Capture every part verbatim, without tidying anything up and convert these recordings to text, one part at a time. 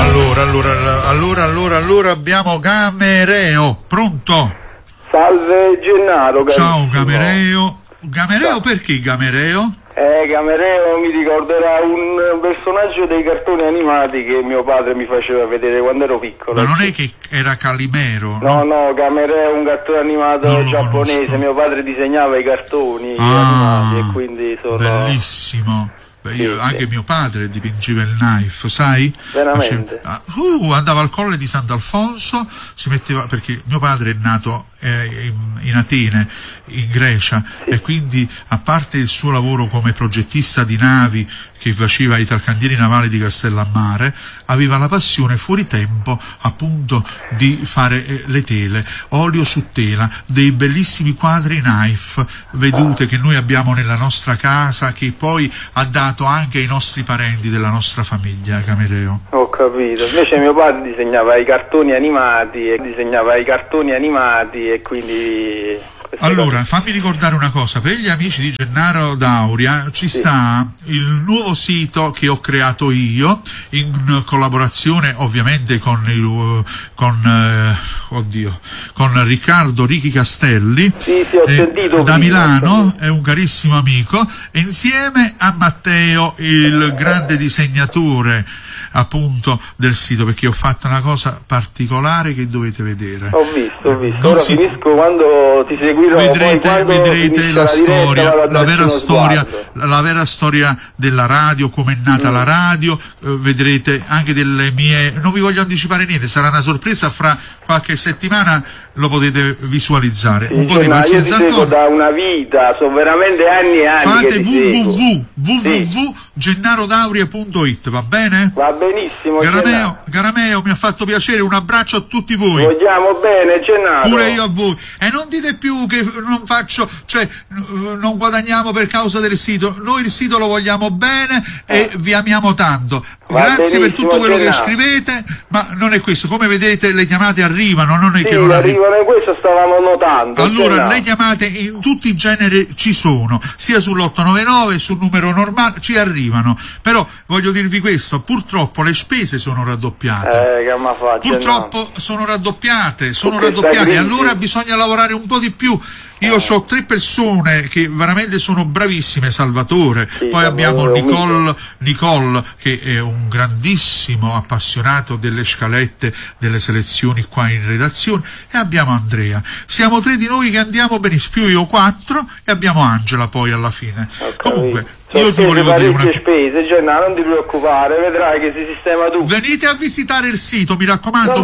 Allora, allora, allora, allora, allora abbiamo Gamereo, pronto? Salve Gennaro. Ciao Gamereo. Gamereo, perché Gamereo? Eh, Gamereo mi ricorderà un personaggio dei cartoni animati che mio padre mi faceva vedere quando ero piccolo. Ma non è che era Calimero? No, no, no, Gamereo è un cartone animato giapponese, conosco. Mio padre disegnava i cartoni ah, animati e quindi sono... Bellissimo. Beh, io, sì, anche sì. mio padre dipingeva il knife, sai? Veramente? Faceva, uh, andava al Colle di Sant'Alfonso, si metteva, perché mio padre è nato eh, in, in Atene, in Grecia, sì. E quindi a parte il suo lavoro come progettista di navi che faceva i talcandieri navali di Castellammare, aveva la passione fuori tempo appunto di fare eh, le tele, olio su tela, dei bellissimi quadri knife, vedute, ah. che noi abbiamo nella nostra casa, che poi ha dato anche ai nostri parenti della nostra famiglia, Gamereo. Ho capito, invece mio padre disegnava i cartoni animati e disegnava i cartoni animati e quindi... Allora, cose. Fammi ricordare una cosa, per gli amici di Gennaro D'Auria ci sì. sta il nuovo sito che ho creato io, in collaborazione ovviamente con il, con, eh, oddio, con Riccardo Richi Castelli, sì, sì, ho eh, sentito da prima, Milano, è un carissimo amico, e insieme a Matteo, il grande disegnatore appunto del sito, perché ho fatto una cosa particolare che dovete vedere. Ho visto, ho visto. Non Ora si... finisco quando ti seguirò. Vedrete, poi vedrete la, la storia, la vera storia, la vera storia della radio, come è nata mm. la radio, eh, vedrete anche delle mie, non vi voglio anticipare niente, sarà una sorpresa, fra qualche settimana lo potete visualizzare. Sì, un po' cioè, di pazienza io ti seguo ancora. da una vita, sono veramente anni e anni. Fate che ti www punto gennarodauria punto it, va bene? Va benissimo. Garameo, Garameo, mi ha fatto piacere, un abbraccio a tutti voi. Vogliamo bene, Gennaro. Pure io a voi. E non dite più che non faccio, cioè non guadagniamo per causa del sito. Noi il sito lo vogliamo bene e eh. vi amiamo tanto. Va Grazie per tutto quello Gennaro. che scrivete, ma non è questo. Come vedete le chiamate arrivano, non è sì, che non arrivano, e questo stavamo notando. Allora, Gennaro. le chiamate in tutti i generi ci sono, sia sull'otto nove nove, sul numero normale, ci arrivano. Però voglio dirvi questo, purtroppo le spese sono raddoppiate. Eh, che ma fa, purtroppo Gennaro. sono raddoppiate, sono Tutte raddoppiate, e allora bisogna lavorare un po' di più. Io eh. ho tre persone che veramente sono bravissime, Salvatore, sì, poi abbiamo Nicole, amico. Nicole che è un grandissimo appassionato delle scalette, delle selezioni qua in redazione, e abbiamo Andrea. Siamo tre di noi che andiamo benissimo, più io quattro, e abbiamo Angela poi alla fine. Okay. Comunque, sono io ti volevo dire una... spese, Gennaro, non ti preoccupare, vedrai che si sistema tutto. Venite a visitare il sito, mi raccomando,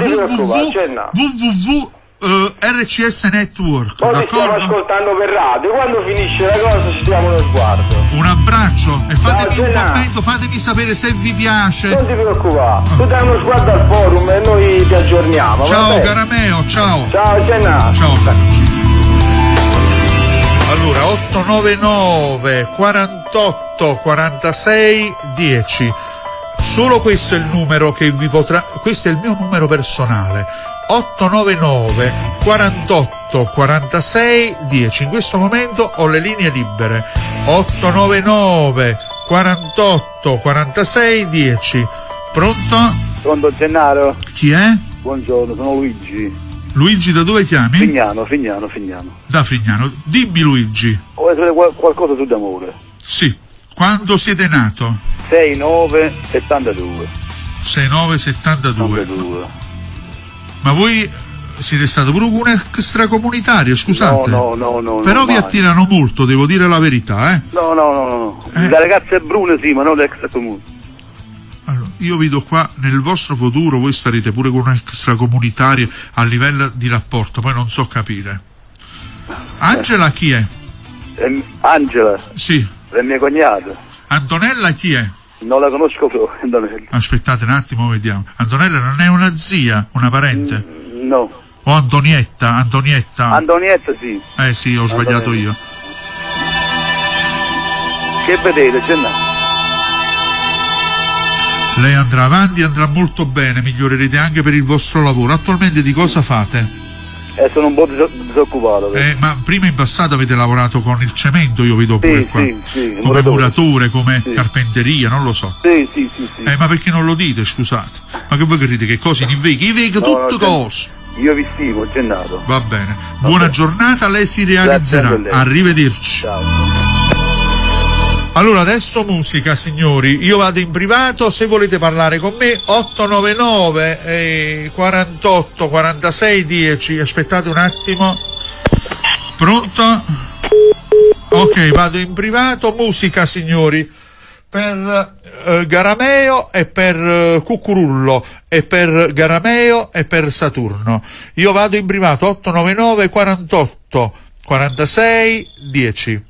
www Uh, R C S Network. Poi ci stiamo ascoltando per radio, quando finisce la cosa ci diamo uno sguardo. Un abbraccio e fatemi Ciao, un Gennaro. commento, fatemi sapere se vi piace. Non ti preoccupare, tu dai uno sguardo al forum e noi ti aggiorniamo. Ciao Garameo, ciao. Ciao Gennaro. Ciao. Allora, otto nove nove quarantotto quarantasei dieci. Solo questo è il numero che vi potrà, questo è il mio numero personale. otto nove nove quarantotto quarantasei dieci. In questo momento ho le linee libere. otto nove nove quarantotto quarantasei dieci. Pronto? Pronto, Gennaro? Chi è? Buongiorno, sono Luigi. Luigi, da dove chiami? Fignano, Fignano, Fignano. Da Frignano. Dimmi Luigi. Vuoi sapere qual- qualcosa su d'amore? Sì. Quando siete nato? sei nove settantadue. sei nove settantadue. settantadue. Ma voi siete stato pure un extracomunitario, scusate? No, no, no, no. Però no, vi mai. attirano molto, devo dire la verità, eh? No, no, no, no. Eh. Le ragazze brune sì, ma non le extracomuni. Allora, io vedo qua nel vostro futuro voi starete pure con un extracomunitario a livello di rapporto, poi non so capire. Angela chi è? Eh, Angela. Sì. È mia cognata. Antonella chi è? Non la conosco proprio, Antonella. Aspettate un attimo, vediamo. Antonella non è una zia, una parente? Mm, no. O Antonietta, Antonietta? Antonietta sì. Eh sì, ho sbagliato Antonella. io. Che vedete, Gennaro? Lei andrà avanti, andrà molto bene, migliorerete anche per il vostro lavoro. Attualmente di cosa fate? Eh, sono un po' dis- disoccupato. Eh, ma prima in passato avete lavorato con il cemento, io vedo pure Sì, qua. sì, sì, come muratore. muratore, come Sì. carpenteria, non lo so. Sì, sì, sì, sì. Eh, ma perché non lo dite, scusate? Ma che voi credete che cose in veghi? I veghi No, tutte no, cose. Io vi stimo, Gennato. Va bene. Buona giornata, lei si realizzerà. Grazie a lei. Arrivederci. Ciao. Allora, adesso musica, signori. Io vado in privato, se volete parlare con me, otto nove nove eh, quarantotto quarantasei dieci. Aspettate un attimo. Pronto? Ok, vado in privato. Musica, signori. Per eh, Garameo e per eh, Cucurullo, e per Garameo e per Saturno. Io vado in privato, otto nove nove quarantotto quarantasei dieci.